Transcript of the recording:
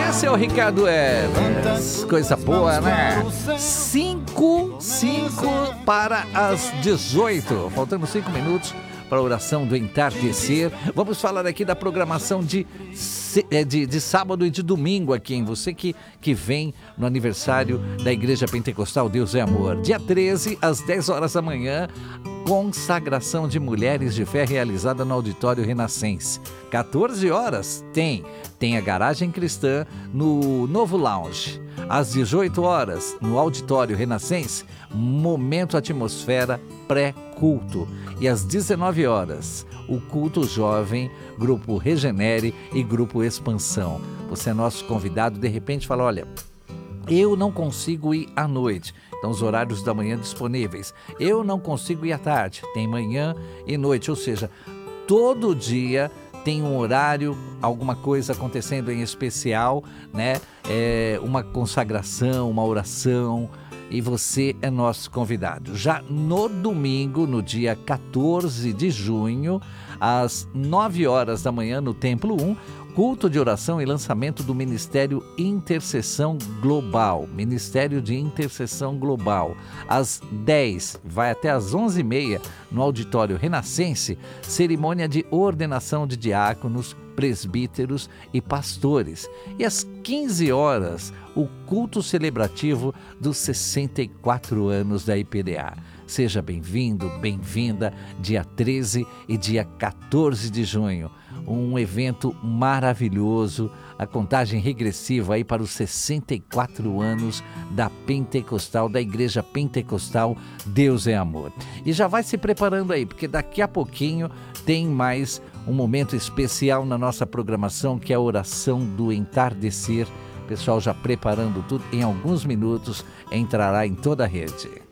Esse é o Ricardo Evans. Coisa boa, né? 5 para as 18. Faltando 5 minutos para a oração do entardecer. Vamos falar aqui da programação de sábado e de domingo aqui, em você que vem no aniversário da Igreja Pentecostal Deus é Amor. Dia 13, às 10 horas da manhã, consagração de mulheres de fé realizada no Auditório Renascense. 14 horas tem a Garagem Cristã no Novo Lounge. Às 18 horas, no Auditório Renascense, momento atmosfera pré-culto. E às 19 horas, o culto jovem, grupo Regenere e grupo Expansão. Você é nosso convidado, de repente fala, olha, eu não consigo ir à noite. Então, os horários da manhã disponíveis. Eu não consigo ir à tarde. Tem manhã e noite, ou seja, todo dia tem um horário, alguma coisa acontecendo em especial, né? Uma consagração, uma oração, e você é nosso convidado. Já no domingo, no dia 14 de junho, às 9 horas da manhã, no Templo 1, culto de oração e lançamento do Ministério Intercessão Global. Ministério de Intercessão Global. Às 10, vai até às 11h30, no Auditório Renascense, cerimônia de ordenação de diáconos, presbíteros e pastores. E às 15 horas, o culto celebrativo dos 64 anos da IPDA. Seja bem-vindo, bem-vinda, dia 13 e dia 14 de junho. Um evento maravilhoso, a contagem regressiva aí para os 64 anos da Pentecostal, da Igreja Pentecostal Deus é Amor. E já vai se preparando aí, porque daqui a pouquinho tem mais um momento especial na nossa programação, que é a oração do entardecer. Pessoal já preparando tudo, em alguns minutos entrará em toda a rede.